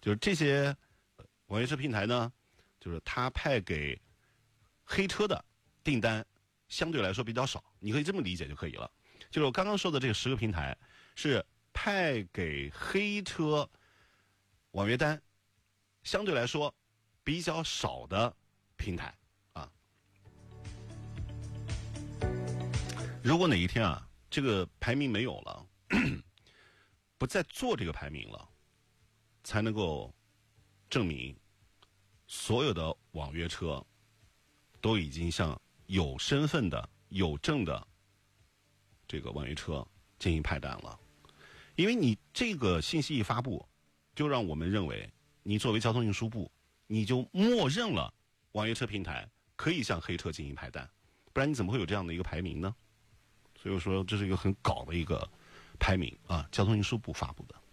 就是这些网约车平台呢，就是他派给黑车的订单相对来说比较少，你可以这么理解就可以了。就是我刚刚说的这个10个平台是派给黑车网约单相对来说比较少的平台啊。如果哪一天啊，这个排名没有了，不再做这个排名了，才能够证明所有的网约车都已经向有身份的、有证的这个网约车进行派单了。因为你这个信息一发布，就让我们认为你作为交通运输部，你就默认了网约车平台可以向黑车进行派单，不然你怎么会有这样的一个排名呢？所以说这是一个很搞的一个排名啊，交通运输部发布的。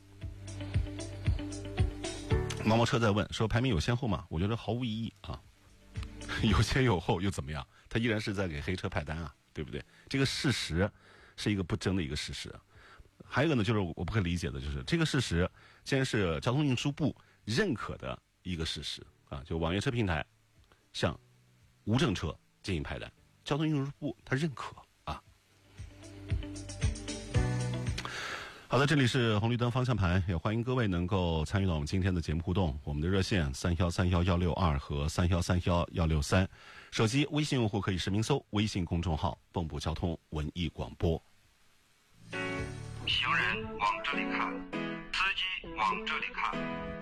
毛毛车在问说排名有先后吗？我觉得毫无意义啊，有先有后又怎么样？他依然是在给黑车派单啊，对不对？这个事实是一个不争的一个事实。还有一个呢，就是我不可理解的，就是这个事实既然是交通运输部认可的一个事实啊，就网约车平台向无证车进行派单，交通运输部他认可啊。好的，这里是红绿灯方向盘，也欢迎各位能够参与到我们今天的节目互动。我们的热线31316162和31316163，手机微信用户可以实名搜微信公众号蚌埠交通文艺广播。 行人往这里看，司机往这里看，